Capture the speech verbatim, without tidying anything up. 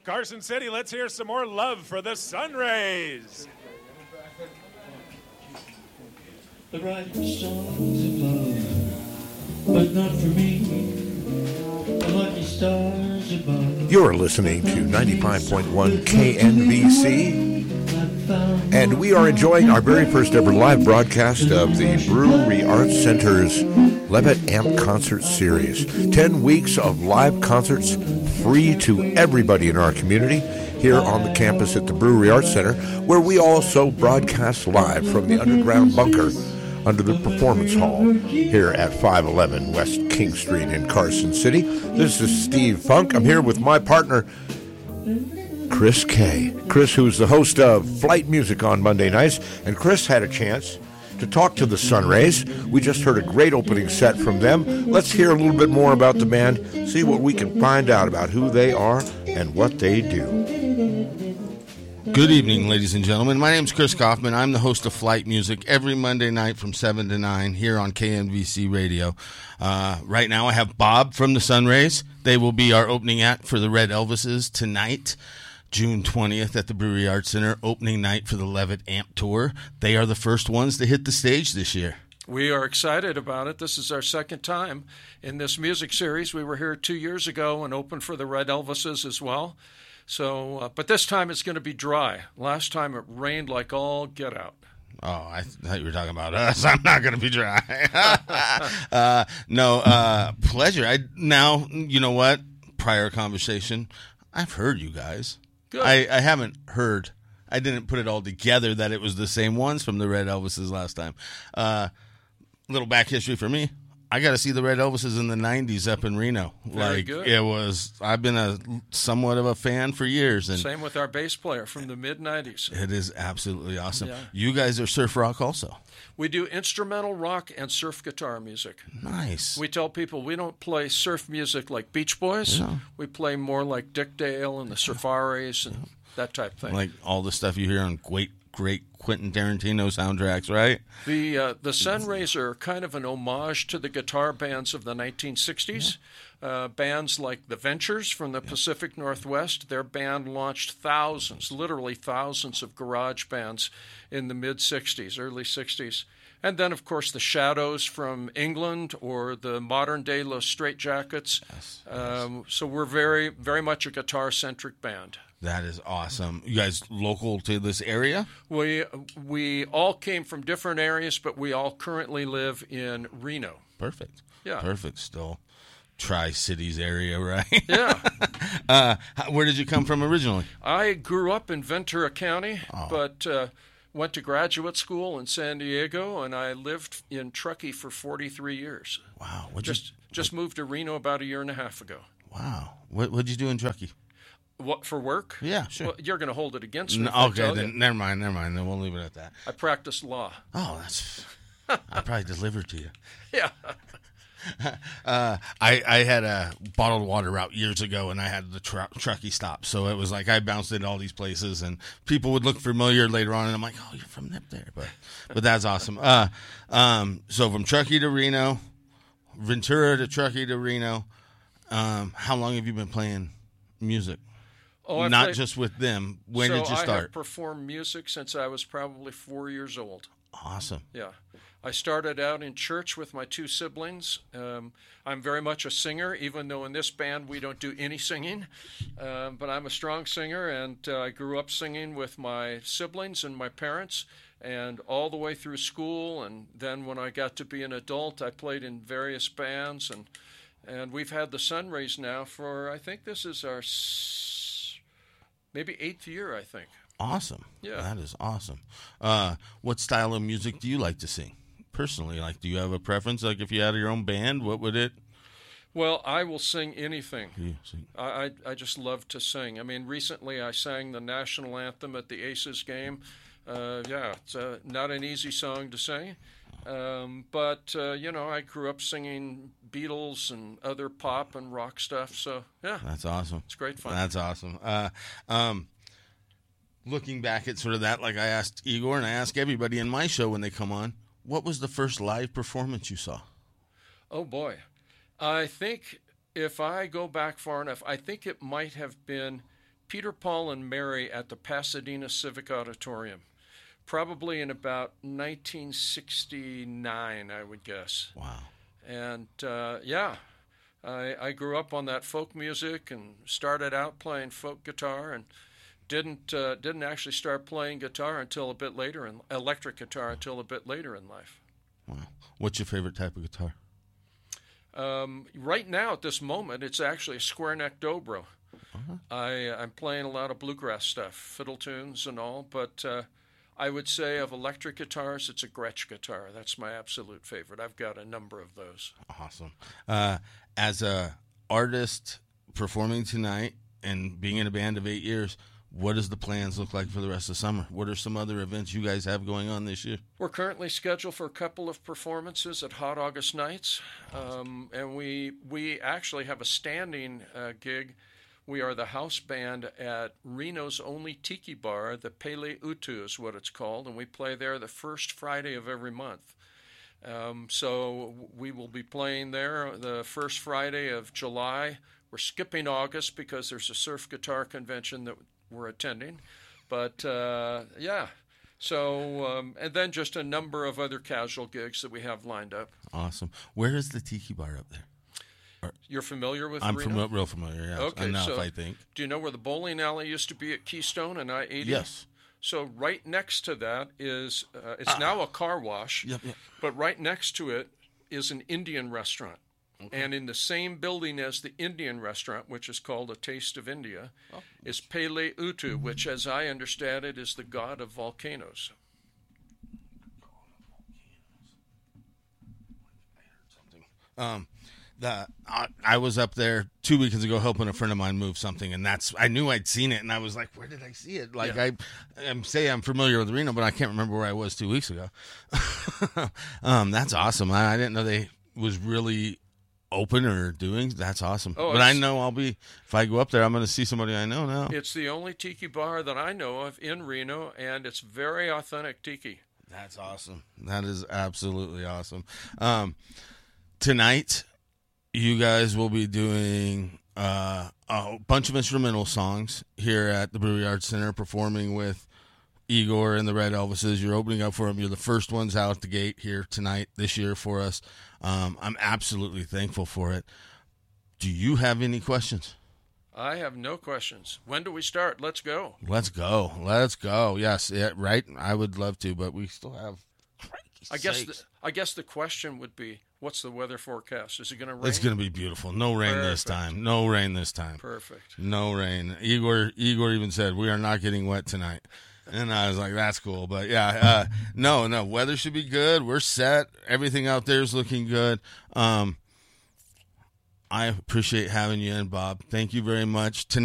Carson City, let's hear some more love for the Sunrays. The bright stars above, but not for me. The lucky stars above. You're listening to ninety-five point one K N V C, and we are enjoying our very first ever live broadcast of the Brewery Arts Center's Levitt Amp Concert Series. Ten weeks of live concerts free to everybody in our community here on the campus at the Brewery Arts Center, where we also broadcast live from the underground bunker under the Performance Hall here at five eleven West King Street in Carson City. This is Steve Funk. I'm here with my partner, Chris Kay. Chris, who's the host of Flight Music on Monday nights, and Chris had a chance to talk to the Sunrays. We just heard a great opening set from them. Let's hear a little bit more about the band, see what we can find out about who they are and what they do. Good evening, ladies and gentlemen. My name is Chris Kaufman. I'm the host of Flight Music every Monday night from seven to nine here on K N V C Radio. Uh, right now I have Bob from the Sunrays. They will be our opening act for the Red Elvises tonight, June twentieth at the Brewery Arts Center, opening night for the Levitt Amp Tour. They are the first ones to hit the stage this year. We are excited about it. This is our second time in this music series. We were here two years ago and opened for the Red Elvises as well. So, uh, but this time it's going to be dry. Last time it rained like all get out. Oh, I thought you were talking about us. I'm not going to be dry. uh, no, uh, pleasure. I now, you know what? Prior conversation, I've heard you guys. Good. I, I haven't heard. I didn't put it all together that it was the same ones from the Red Elvises last time. Uh, little back history for me. I got to see the Red Elvises in the nineties up in Reno. Very like good. It was. I've been a somewhat of a fan for years, and Same with our bass player from the mid nineties. it is absolutely awesome. Yeah. You guys are surf rock also. We do instrumental rock and surf guitar music. Nice. We tell people we don't play surf music like Beach Boys. No. We play more like Dick Dale and the Surfaris and that type of thing. Like all the stuff you hear on great, great Quentin Tarantino soundtracks, right? The uh, the Sunrays are kind of an homage to the guitar bands of the nineteen sixties. Yeah. Uh, bands like the Ventures from the yeah. Pacific Northwest. Their band launched thousands, literally thousands of garage bands in the mid-sixties, early sixties. And then, of course, the Shadows from England or the modern-day Los Straitjackets. Yes, um, yes. So we're very, very much a guitar-centric band. That is awesome. You guys local to this area? We we all came from different areas, but we all currently live in Reno. Perfect. Yeah. Perfect. Still Tri-Cities area, right? Yeah. uh, where did you come from originally? I grew up in Ventura County, oh. but uh, went to graduate school in San Diego, and I lived in Truckee for forty-three years. Wow. What'd just you, just what, moved to Reno about a year and a half ago. Wow. What what'd you do in Truckee? What, for work? Yeah, sure. Well, you're going to hold it against me. No, okay, then you. never mind, never mind. Then we'll leave it at that. I practiced law. Oh, that's... I probably delivered to you. Yeah. uh, I, I had a bottled water route years ago, and I had the tr- Truckee stop. So it was like I bounced into all these places, and people would look familiar later on, and I'm like, oh, you're from up there. But but that's awesome. Uh, um, so from Truckee to Reno, Ventura to Truckee to Reno, um, how long have you been playing music? Oh, I've Not played, just with them. When so did you I start? have performed music since I was probably four years old. Awesome. Yeah. I started out in church with my two siblings. Um, I'm very much a singer, even though in this band we don't do any singing. Um, but I'm a strong singer, and uh, I grew up singing with my siblings and my parents, and all the way through school. And then when I got to be an adult, I played in various bands, and and we've had the Sunrays now for, I think this is our s- maybe eighth year, I think. Awesome. Yeah. That is awesome. Uh, what style of music do you like to sing? Personally, like, do you have a preference? Like, if you had your own band, what would it? Well, I will sing anything. Yeah, sing. I, I I just love to sing. I mean, recently I sang the national anthem at the Aces game. Uh, yeah, it's uh, not an easy song to sing. Um, but, uh, you know, I grew up singing Beatles and other pop and rock stuff. So, yeah. That's awesome. It's great fun. That's awesome. Uh, um, looking back at sort of that, like I asked Igor and I ask everybody in my show when they come on, what was the first live performance you saw? Oh, boy. I think if I go back far enough, I think it might have been Peter, Paul, and Mary at the Pasadena Civic Auditorium, probably in about nineteen sixty-nine, I would guess. Wow. And, uh, yeah, I, I grew up on that folk music and started out playing folk guitar and didn't uh, didn't actually start playing guitar until a bit later, in, electric guitar until a bit later in life. Wow. What's your favorite type of guitar? Um, right now, at this moment, it's actually a square neck dobro. Uh-huh. I, I'm playing a lot of bluegrass stuff, fiddle tunes and all, but uh, I would say of electric guitars, it's a Gretsch guitar. That's my absolute favorite. I've got a number of those. Awesome. Uh, as a artist performing tonight and being in a band of eight years, what does the plans look like for the rest of the summer? What are some other events you guys have going on this year? We're currently scheduled for a couple of performances at Hot August Nights, um, and we we actually have a standing uh, gig. We are the house band at Reno's only tiki bar, the Pele Utu is what it's called, and we play there the first Friday of every month. Um, so we will be playing there the first Friday of July. We're skipping August because there's a surf guitar convention that we're attending. But, uh, yeah. So, um, and then just a number of other casual gigs that we have lined up. Awesome. Where is the tiki bar up there? You're familiar with I'm Reno? fami- real familiar, yes. Okay, Enough, so I think. Do you know where the bowling alley used to be at Keystone and I eighty? Yes. So right next to that is, uh, it's ah. now a car wash, yep, yep. but right next to it is an Indian restaurant. Okay. And in the same building as the Indian restaurant, which is called A Taste of India, oh. is Pele Utu, which, as I understand it, is the god of volcanoes. Um, the I, I was up there two weekends ago helping a friend of mine move something, and that's I knew I'd seen it, and I was like, "Where did I see it?" Like yeah. I, I'm say I'm familiar with Reno, but I can't remember where I was two weeks ago. um, that's awesome. I, I didn't know they was really open or doing. That's awesome. Oh, but I know I'll be if I go up there, I'm going to see somebody I know now. It's the only tiki bar that I know of in Reno, and it's very authentic tiki. That's awesome. That is absolutely awesome. Um, tonight, you guys will be doing uh, a bunch of instrumental songs here at the Brewery Arts Center, performing with Igor and the Red Elvises. You're opening up for them. You're the first ones out the gate here tonight, this year for us. Um, I'm absolutely thankful for it. Do you have any questions? I have no questions. When do we start? Let's go. Let's go. Let's go. Yes, yeah, right. I would love to, but we still have. I guess. The, I guess the question would be, what's the weather forecast? Is it going to rain? It's going to be beautiful. No rain Perfect. this time. No rain this time. Perfect. No rain. Igor. Igor even said we are not getting wet tonight. And I was like, that's cool. But, yeah, uh, no, no, weather should be good. We're set. Everything out there is looking good. Um, I appreciate having you in, Bob. Thank you very much. Tonight.